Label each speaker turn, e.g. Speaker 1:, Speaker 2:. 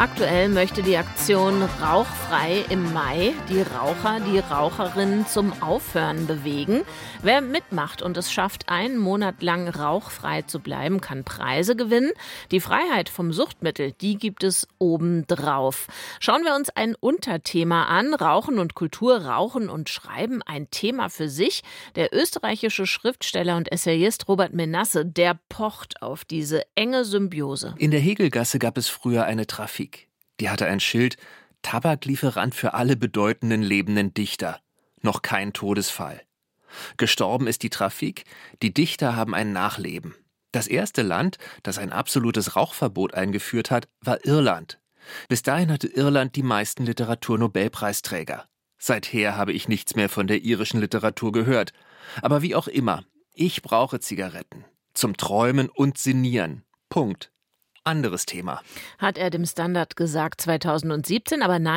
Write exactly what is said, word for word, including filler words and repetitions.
Speaker 1: Aktuell möchte die Aktion Rauchfrei im Mai die Raucher, die Raucherinnen zum Aufhören bewegen. Wer mitmacht und es schafft, einen Monat lang rauchfrei zu bleiben, kann Preise gewinnen. Die Freiheit vom Suchtmittel, die gibt es obendrauf. Schauen wir uns ein Unterthema an. Rauchen und Kultur, Rauchen und Schreiben, ein Thema für sich. Der österreichische Schriftsteller und Essayist Robert Menasse, der pocht auf diese enge Symbiose.
Speaker 2: In der Hegelgasse gab es früher eine Trafik. Die hatte ein Schild: Tabaklieferant für alle bedeutenden lebenden Dichter. Noch kein Todesfall. Gestorben ist die Trafik, die Dichter haben ein Nachleben. Das erste Land, das ein absolutes Rauchverbot eingeführt hat, war Irland. Bis dahin hatte Irland die meisten Literaturnobelpreisträger. Seither habe ich nichts mehr von der irischen Literatur gehört. Aber wie auch immer, ich brauche Zigaretten. Zum Träumen und Sinnieren. Punkt. Anderes Thema.
Speaker 1: Hat er dem Standard gesagt zweitausendsiebzehn, aber nein.